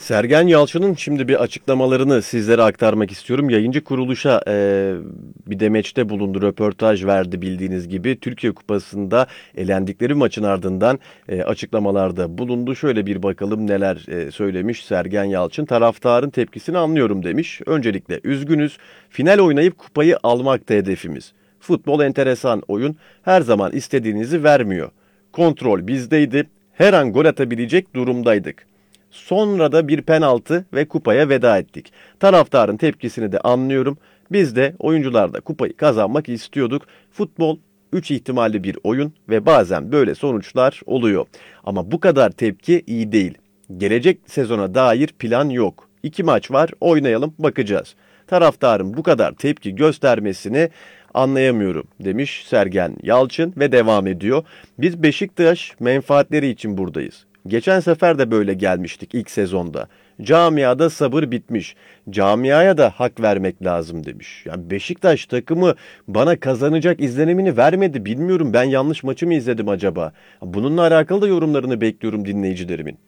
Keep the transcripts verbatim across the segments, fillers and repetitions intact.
Sergen Yalçın'ın şimdi bir açıklamalarını sizlere aktarmak istiyorum. Yayıncı kuruluşa e, bir demeçte bulundu, röportaj verdi bildiğiniz gibi. Türkiye Kupası'nda elendikleri maçın ardından e, açıklamalarda bulundu. Şöyle bir bakalım neler e, söylemiş Sergen Yalçın. Taraftarın tepkisini anlıyorum demiş. Öncelikle üzgünüz. Final oynayıp kupayı almakta hedefimiz. Futbol enteresan oyun. Her zaman istediğinizi vermiyor. Kontrol bizdeydi. Her an gol atabilecek durumdaydık. Sonra da bir penaltı ve kupaya veda ettik. Taraftarın tepkisini de anlıyorum. Biz de oyuncular da kupayı kazanmak istiyorduk. Futbol üç ihtimalli bir oyun ve bazen böyle sonuçlar oluyor. Ama bu kadar tepki iyi değil. Gelecek sezona dair plan yok. İki maç var, oynayalım, bakacağız. Taraftarın bu kadar tepki göstermesini anlayamıyorum demiş Sergen Yalçın ve devam ediyor. Biz Beşiktaş menfaatleri için buradayız. Geçen sefer de böyle gelmiştik ilk sezonda. Camiada sabır bitmiş. Camiaya da hak vermek lazım demiş. Yani Beşiktaş takımı bana kazanacak izlenimini vermedi. Bilmiyorum, ben yanlış maçı mı izledim acaba? Bununla alakalı da yorumlarını bekliyorum dinleyicilerimin.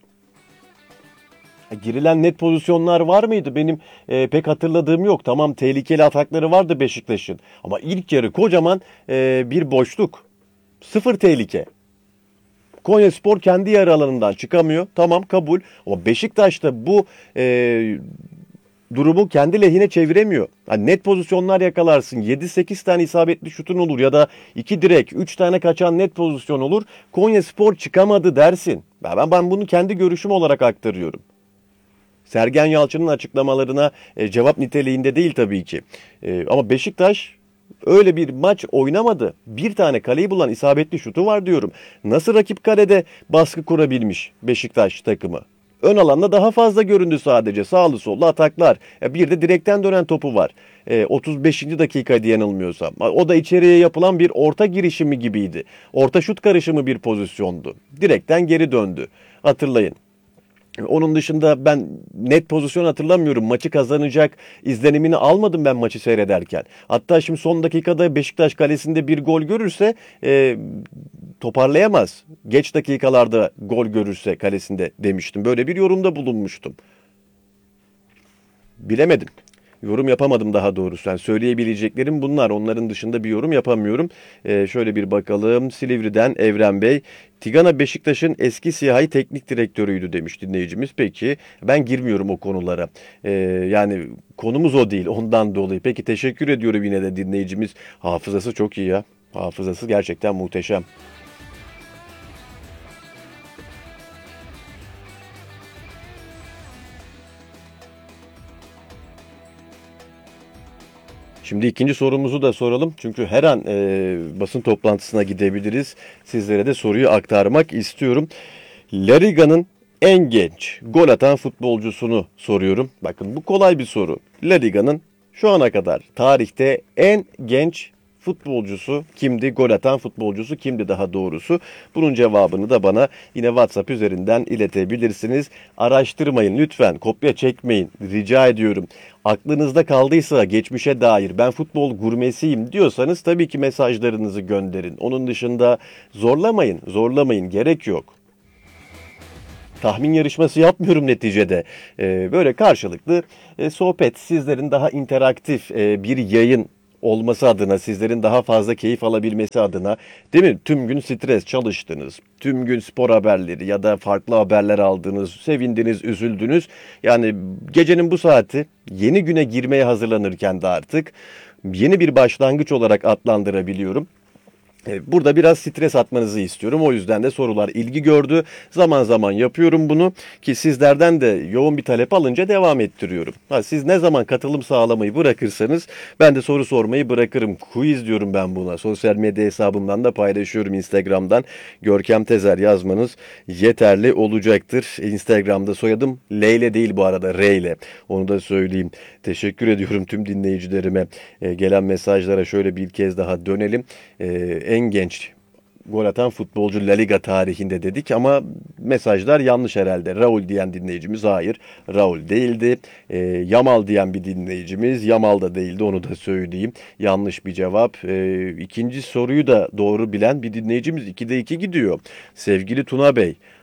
Girilen net pozisyonlar var mıydı? Benim e, pek hatırladığım yok. Tamam, tehlikeli atakları vardı Beşiktaş'ın. Ama ilk yarı kocaman e, bir boşluk. Sıfır tehlike. Konyaspor kendi yarı alanından çıkamıyor. Tamam, kabul. Ama Beşiktaş da bu e, durumu kendi lehine çeviremiyor. Yani net pozisyonlar yakalarsın. yedi sekiz tane isabetli şutun olur ya da iki direk, üç tane kaçan net pozisyon olur. Konyaspor çıkamadı dersin. Ben, ben bunu kendi görüşüm olarak aktarıyorum. Sergen Yalçın'ın açıklamalarına e, cevap niteliğinde değil tabii ki. E, ama Beşiktaş öyle bir maç oynamadı. Bir tane kaleyi bulan isabetli şutu var diyorum. Nasıl rakip kalede baskı kurabilmiş Beşiktaş takımı? Ön alanda daha fazla göründü sadece. Sağlı sollu ataklar. E, bir de direkten dönen topu var. E, otuz beşinci dakika diye yanılmıyorsam. O da içeriye yapılan bir orta girişimi gibiydi. Orta şut karışımı bir pozisyondu. Direkten geri döndü. Hatırlayın. Onun dışında ben net pozisyon hatırlamıyorum. Maçı kazanacak izlenimini almadım ben maçı seyrederken. Hatta şimdi son dakikada Beşiktaş kalesinde bir gol görürse e, toparlayamaz. Geç dakikalarda gol görürse kalesinde demiştim. Böyle bir yorumda bulunmuştum. Bilemedim. Yorum yapamadım daha doğrusu. Yani söyleyebileceklerim bunlar. Onların dışında bir yorum yapamıyorum. Ee, şöyle bir bakalım. Silivri'den Evren Bey. Tigana Beşiktaş'ın eski siyahi teknik direktörüydü demiş dinleyicimiz. Peki ben girmiyorum o konulara. Ee, yani konumuz o değil. Ondan dolayı. Peki teşekkür ediyorum yine de dinleyicimiz. Hafızası çok iyi ya. Hafızası gerçekten muhteşem. Şimdi ikinci sorumuzu da soralım. Çünkü her an e, basın toplantısına gidebiliriz. Sizlere de soruyu aktarmak istiyorum. La Liga'nın en genç gol atan futbolcusunu soruyorum. Bakın, bu kolay bir soru. La Liga'nın şu ana kadar tarihte en genç futbolcusu kimdi? Gol atan futbolcusu kimdi daha doğrusu? Bunun cevabını da bana yine WhatsApp üzerinden iletebilirsiniz. Araştırmayın lütfen, kopya çekmeyin, rica ediyorum. Aklınızda kaldıysa geçmişe dair ben futbol gurmesiyim diyorsanız tabii ki mesajlarınızı gönderin. Onun dışında zorlamayın, zorlamayın, gerek yok. Tahmin yarışması yapmıyorum neticede. Ee, böyle karşılıklı e, sohbet, sizlerin daha interaktif e, bir yayın olması adına, sizlerin daha fazla keyif alabilmesi adına, değil mi? Tüm gün stres çalıştınız, tüm gün spor haberleri ya da farklı haberler aldınız, sevindiniz, üzüldünüz. Yani gecenin bu saati yeni güne girmeye hazırlanırken de artık yeni bir başlangıç olarak adlandırabiliyorum. Burada biraz stres atmanızı istiyorum. O yüzden de sorular ilgi gördü. Zaman zaman yapıyorum bunu ki sizlerden de yoğun bir talep alınca devam ettiriyorum. Ha, siz ne zaman katılım sağlamayı bırakırsanız ben de soru sormayı bırakırım. Quiz diyorum ben buna. Sosyal medya hesabımdan da paylaşıyorum, Instagram'dan. Görkem Tezer yazmanız yeterli olacaktır. Instagram'da soyadım Leyle değil bu arada, R ile. Onu da söyleyeyim. Teşekkür ediyorum tüm dinleyicilerime. Ee, gelen mesajlara şöyle bir kez daha dönelim. Ee, en genç gol atan futbolcu La Liga tarihinde dedik ama mesajlar yanlış herhalde. Raul diyen dinleyicimiz hayır, Raul değildi. E, Yamal diyen bir dinleyicimiz Yamal da değildi, onu da söyleyeyim. Yanlış bir cevap. E, ikinci soruyu da doğru bilen bir dinleyicimiz ikide iki gidiyor. Sevgili Tuna Bey,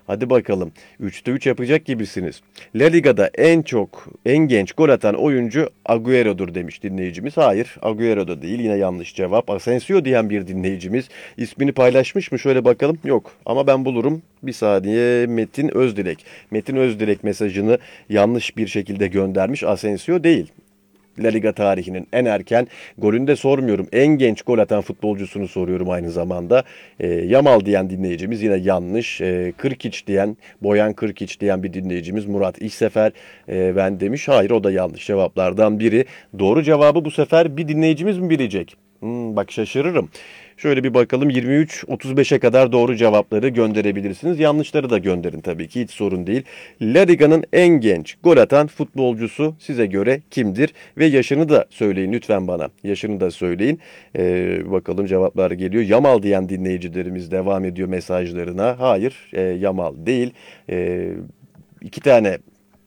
Hadi bakalım. üçte üç yapacak gibisiniz. La Liga'da en çok, en genç gol atan oyuncu Agüero'dur demiş dinleyicimiz. Hayır, Agüero da değil. Yine yanlış cevap. Asensio diyen bir dinleyicimiz. İsmini paylaşmış mı? Şöyle bakalım. Yok. Ama ben bulurum. Bir saniye. Metin Özdilek. Metin Özdilek mesajını yanlış bir şekilde göndermiş. Asensio değil. La Liga tarihinin en erken golünü de sormuyorum. En genç gol atan futbolcusunu soruyorum aynı zamanda. E, Yamal diyen dinleyicimiz yine yanlış. E, Kırkiç diyen, Boyan Kırkiç diyen bir dinleyicimiz Murat İşsefer e, ben demiş. Hayır, o da yanlış cevaplardan biri. Doğru cevabı bu sefer bir dinleyicimiz mi bilecek? Hmm, bak şaşırırım. Şöyle bir bakalım, yirmi üç otuz beşe kadar doğru cevapları gönderebilirsiniz. Yanlışları da gönderin tabii ki, hiç sorun değil. La Liga'nın en genç gol atan futbolcusu size göre kimdir? Ve yaşını da söyleyin lütfen bana. Yaşını da söyleyin. Ee, bakalım cevaplar geliyor. Yamal diyen dinleyicilerimiz devam ediyor mesajlarına. Hayır, e, Yamal değil. E, iki tane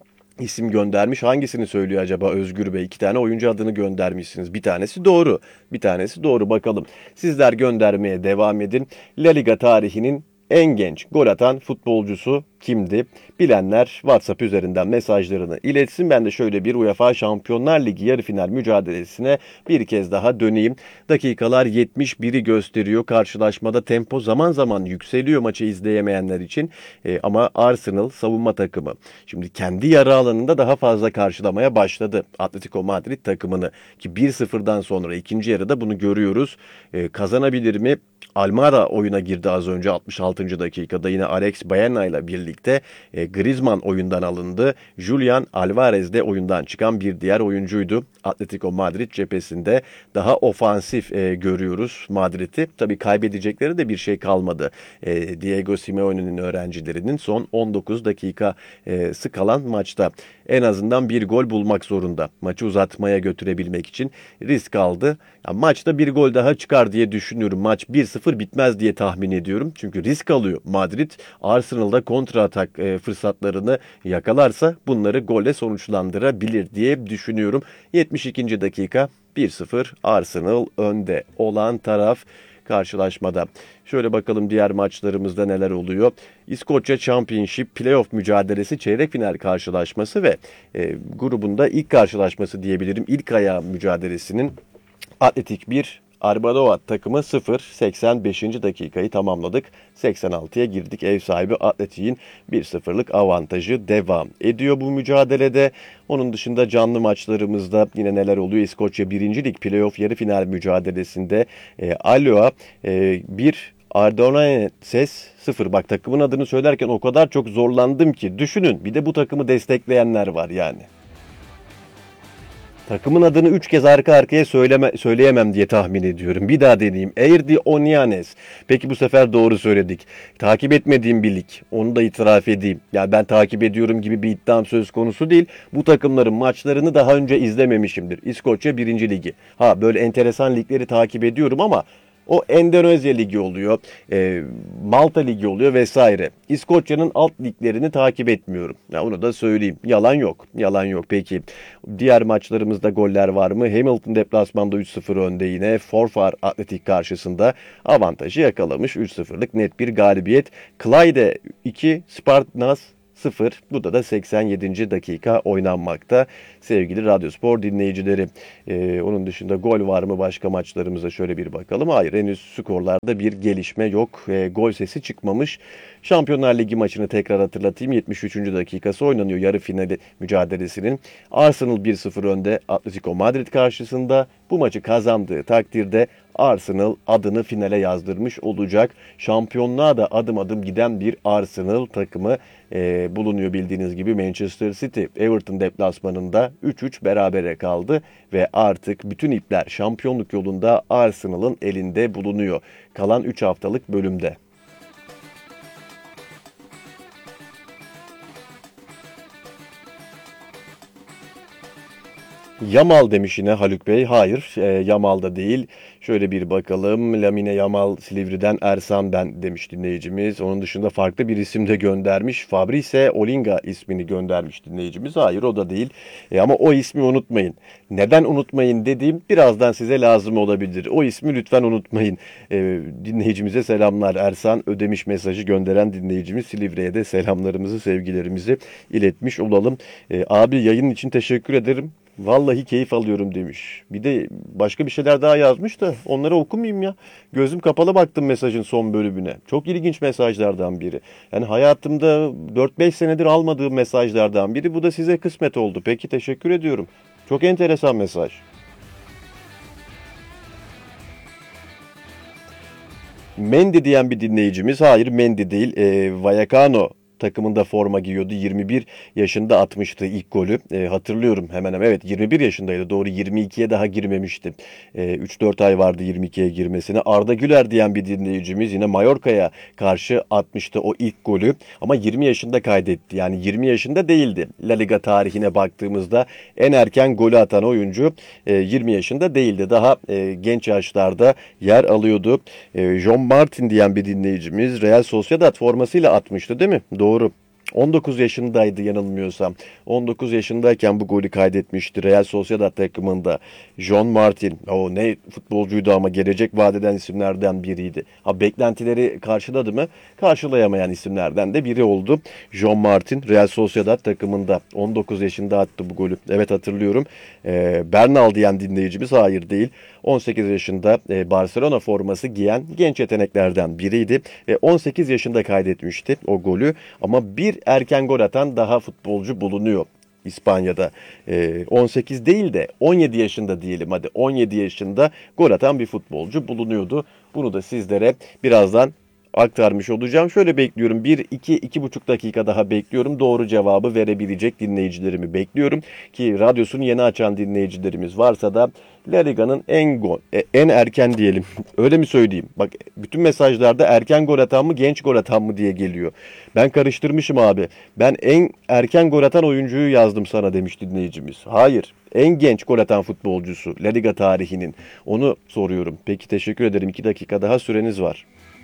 isim göndermiş. Hangisini söylüyor acaba Özgür Bey? İki tane oyuncu adını göndermişsiniz. Bir tanesi doğru. Bir tanesi doğru. Bakalım. Sizler göndermeye devam edin. La Liga tarihinin en genç gol atan futbolcusu kimdi? Bilenler WhatsApp üzerinden mesajlarını iletsin. Ben de şöyle bir UEFA Şampiyonlar Ligi yarı final mücadelesine bir kez daha döneyim. Dakikalar yetmiş biri gösteriyor. Karşılaşmada tempo zaman zaman yükseliyor maçı izleyemeyenler için. E, ama Arsenal savunma takımı şimdi kendi yarı alanında daha fazla karşılamaya başladı Atletico Madrid takımını. Ki bir sıfırdan sonra ikinci yarıda bunu görüyoruz. E, kazanabilir mi? Almada oyuna girdi az önce altmış altıncı dakikada, yine Alex Baena ile birlikte. E, Griezmann oyundan alındı. Julian Alvarez de oyundan çıkan bir diğer oyuncuydu. Atletico Madrid cephesinde daha ofansif e, görüyoruz Madrid'i. Tabii kaybedecekleri de bir şey kalmadı. E, Diego Simeone'nin öğrencilerinin son on dokuz dakikası kalan maçta en azından bir gol bulmak zorunda. Maçı uzatmaya götürebilmek için risk aldı. Ya, maçta bir gol daha çıkar diye düşünüyorum. Maç bir sıfır bitmez diye tahmin ediyorum. Çünkü risk alıyor Madrid. Arsenal'da kontra atak e, fırsatlarını yakalarsa bunları golle sonuçlandırabilir diye düşünüyorum. yetmiş ikinci dakika, bir sıfır Arsenal önde olan taraf karşılaşmada. Şöyle bakalım diğer maçlarımızda neler oluyor. İskoçya Championship playoff mücadelesi çeyrek final karşılaşması ve e, grubunda ilk karşılaşması diyebilirim. İlk ayağı mücadelesinin Atletik bir, Arbeloa takımı sıfır. seksen beşinci dakikayı tamamladık. seksen altıya girdik. Ev sahibi Atletik'in bir sıfırlık avantajı devam ediyor bu mücadelede. Onun dışında canlı maçlarımızda yine neler oluyor? İskoçya birinci Lig playoff yarı final mücadelesinde e, Alloa e, bir, Ardonases sıfır. Bak, takımın adını söylerken o kadar çok zorlandım ki. Düşünün, bir de bu takımı destekleyenler var yani. Takımın adını üç kez arka arkaya söyleme, söyleyemem diye tahmin ediyorum. Bir daha deneyeyim. Erdi Onianes. Peki bu sefer doğru söyledik. Takip etmediğim bir lig. Onu da itiraf edeyim. Yani ben takip ediyorum gibi bir iddiam söz konusu değil. Bu takımların maçlarını daha önce izlememişimdir. İskoçya birinci Ligi. Ha, böyle enteresan ligleri takip ediyorum ama o Endonezya Ligi oluyor, e, Malta Ligi oluyor vesaire. İskoçya'nın alt liglerini takip etmiyorum. Ya onu da söyleyeyim. Yalan yok. Yalan yok. Peki diğer maçlarımızda goller var mı? Hamilton deplasmanda üç sıfır önde yine. Forfar Atletik karşısında avantajı yakalamış. üç sıfırlık net bir galibiyet. Clyde iki, Spartas sıfır. Burada da seksen yedinci dakika oynanmakta sevgili Radyospor dinleyicileri. Ee, onun dışında gol var mı başka maçlarımıza, şöyle bir bakalım. Hayır, henüz skorlarda bir gelişme yok. Ee, gol sesi çıkmamış. Şampiyonlar Ligi maçını tekrar hatırlatayım. yetmiş üçüncü dakikası oynanıyor yarı finali mücadelesinin. Arsenal bir sıfır önde Atletico Madrid karşısında. Bu maçı kazandığı takdirde Arsenal adını finale yazdırmış olacak. Şampiyonluğa da adım adım giden bir Arsenal takımı e, bulunuyor bildiğiniz gibi. Manchester City Everton deplasmanında üç üç berabere kaldı ve artık bütün ipler şampiyonluk yolunda Arsenal'ın elinde bulunuyor. Kalan üç haftalık bölümde. Yamal demiş yine Haluk Bey. Hayır, e, Yamal da değil. Şöyle bir bakalım. Lamine Yamal Silivri'den Ersan ben demiş dinleyicimiz. Onun dışında farklı bir isim de göndermiş. Fabrice Olinga ismini göndermiş dinleyicimiz. Hayır, o da değil. E, ama o ismi unutmayın. Neden unutmayın dediğim birazdan size lazım olabilir. O ismi lütfen unutmayın. E, dinleyicimize selamlar. Ersan Ödemiş mesajı gönderen dinleyicimiz Silivri'ye de selamlarımızı, sevgilerimizi iletmiş olalım. E, abi yayın için teşekkür ederim. Vallahi keyif alıyorum demiş. Bir de başka bir şeyler daha yazmış da onları okumayayım ya. Gözüm kapalı baktım mesajın son bölümüne. Çok ilginç mesajlardan biri. Yani hayatımda dört beş senedir almadığım mesajlardan biri. Bu da size kısmet oldu. Peki teşekkür ediyorum. Çok enteresan mesaj. Mendy diyen bir dinleyicimiz. Hayır, Mendy değil. E, Vallecano takımında forma giyiyordu. yirmi bir yaşında atmıştı ilk golü. E, hatırlıyorum hemen hemen. Evet, yirmi bir yaşındaydı. Doğru, yirmi ikiye daha girmemişti. E, üç dört ay vardı yirmi ikiye girmesine. Arda Güler diyen bir dinleyicimiz yine Mallorca'ya karşı atmıştı o ilk golü. Ama yirmi yaşında kaydetti. Yani yirmi yaşında değildi. La Liga tarihine baktığımızda en erken golü atan oyuncu e, yirmi yaşında değildi. Daha e, genç yaşlarda yer alıyordu. E, John Martin diyen bir dinleyicimiz Real Sociedad formasıyla atmıştı değil mi? Doğru. on dokuz yaşındaydı yanılmıyorsam. on dokuz yaşındayken bu golü kaydetmişti Real Sociedad takımında. John Martin. O ne futbolcuydu ama gelecek vadeden isimlerden biriydi. Ha, beklentileri karşıladı mı? Karşılayamayan isimlerden de biri oldu. John Martin Real Sociedad takımında on dokuz yaşında attı bu golü. Evet, hatırlıyorum. Ee, Bernal diyen dinleyicimiz hayır değil. on sekiz yaşında e, Barcelona forması giyen genç yeteneklerden biriydi. E, on sekiz yaşında kaydetmişti o golü. Ama bir erken gol atan daha futbolcu bulunuyor İspanya'da. E, on sekiz değil de on yedi yaşında diyelim, hadi on yedi yaşında gol atan bir futbolcu bulunuyordu. Bunu da sizlere birazdan aktarmış olacağım. Şöyle bekliyorum. bir iki iki buçuk dakika daha bekliyorum. Doğru cevabı verebilecek dinleyicilerimi bekliyorum. Ki radyosunu yeni açan dinleyicilerimiz varsa da La Liga'nın en gol, e, en erken diyelim. Öyle mi söyleyeyim? Bak, bütün mesajlarda erken gol atan mı, genç gol atan mı diye geliyor. Ben karıştırmışım abi. Ben en erken gol atan oyuncuyu yazdım sana demiş dinleyicimiz. Hayır. En genç gol atan futbolcusu La Liga tarihinin. Onu soruyorum. Peki teşekkür ederim. iki dakika daha süreniz var.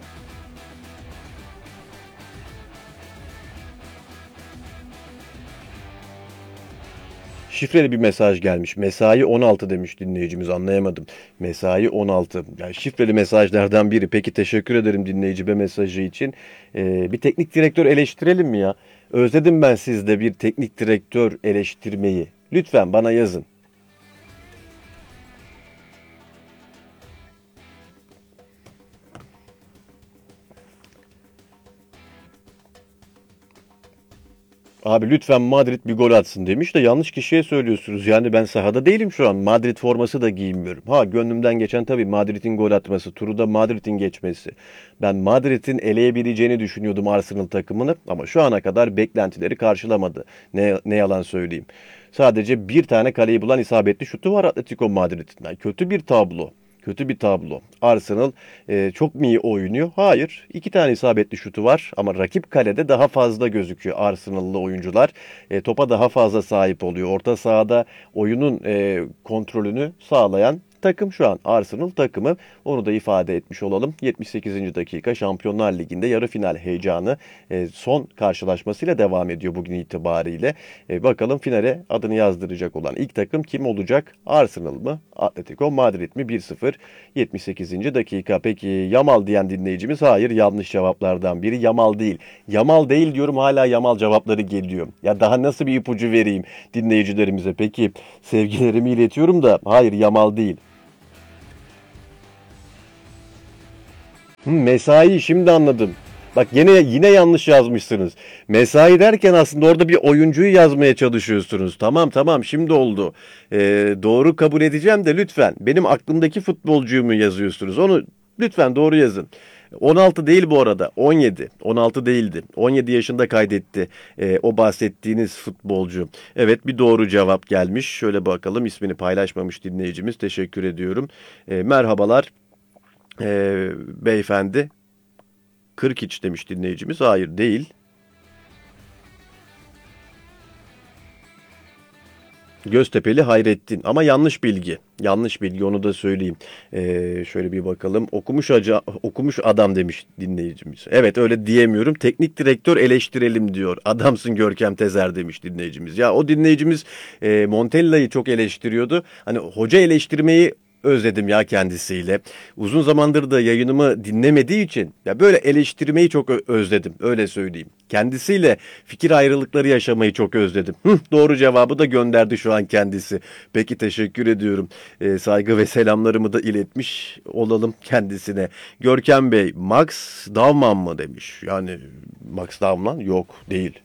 Şifreli bir mesaj gelmiş. Mesai on altı demiş dinleyicimiz, anlayamadım. Mesai on altı. Yani şifreli mesajlardan biri. Peki teşekkür ederim dinleyicibe mesajı için. Ee, bir teknik direktör eleştirelim mi ya? Özledim ben sizde bir teknik direktör eleştirmeyi. Lütfen bana yazın. Abi lütfen Madrid bir gol atsın demiş de yanlış kişiye söylüyorsunuz. Yani ben sahada değilim şu an. Madrid forması da giyinmiyorum. Ha, gönlümden geçen tabii Madrid'in gol atması, turu da Madrid'in geçmesi. Ben Madrid'in eleyebileceğini düşünüyordum Arsenal takımını ama şu ana kadar beklentileri karşılamadı. Ne, ne yalan söyleyeyim. Sadece bir tane kaleyi bulan isabetli şutu var Atletico Madrid'in. Yani kötü bir tablo. Kötü bir tablo. Arsenal e, çok mu iyi oynuyor? Hayır. İki tane isabetli şutu var ama rakip kalede daha fazla gözüküyor Arsenal'lı oyuncular. E, topa daha fazla sahip oluyor. Orta sahada oyunun e, kontrolünü sağlayan takım şu an Arsenal takımı. Onu da ifade etmiş olalım. yetmiş sekizinci dakika Şampiyonlar Ligi'nde yarı final heyecanı e, son karşılaşmasıyla devam ediyor bugün itibariyle. E, bakalım finale adını yazdıracak olan ilk takım kim olacak? Arsenal mı? Atletico Madrid mi? bir sıfır yetmiş sekizinci dakika. Peki Yamal diyen dinleyicimiz hayır, yanlış cevaplardan biri. Yamal değil. Yamal değil diyorum, hala Yamal cevapları geliyor. Ya daha nasıl bir ipucu vereyim dinleyicilerimize? Peki sevgilerimi iletiyorum da hayır, Yamal değil. Hı, mesai şimdi anladım. Bak, yine yine yanlış yazmışsınız. Mesai derken aslında orada bir oyuncuyu yazmaya çalışıyorsunuz. Tamam tamam, şimdi oldu. Ee, doğru kabul edeceğim de lütfen benim aklımdaki futbolcuyu mu yazıyorsunuz? Onu lütfen doğru yazın. on altı değil bu arada, on yedi. on altı değildi. on yedi yaşında kaydetti ee, o bahsettiğiniz futbolcu. Evet, bir doğru cevap gelmiş. Şöyle bakalım, ismini paylaşmamış dinleyicimiz. Teşekkür ediyorum. Ee, merhabalar ee, beyefendi. Kırkiç demiş dinleyicimiz. Hayır, değil. Göztepe'li Hayrettin ama yanlış bilgi. Yanlış bilgi, onu da söyleyeyim. Ee, şöyle bir bakalım. Okumuş aca, okumuş adam demiş dinleyicimiz. Evet, öyle diyemiyorum. Teknik direktör eleştirelim diyor. Adamsın Görkem Tezer demiş dinleyicimiz. Ya o dinleyicimiz e, Montella'yı çok eleştiriyordu. Hani hoca eleştirmeyi özledim ya kendisiyle. Uzun zamandır da yayınımı dinlemediği için ya böyle eleştirmeyi çok ö- özledim. Öyle söyleyeyim. Kendisiyle fikir ayrılıkları yaşamayı çok özledim. Hıh, doğru cevabı da gönderdi şu an kendisi. Peki, teşekkür ediyorum. Ee, saygı ve selamlarımı da iletmiş olalım kendisine. Görkem Bey, Max Daumann mı demiş. Yani Max Daumann yok, değil.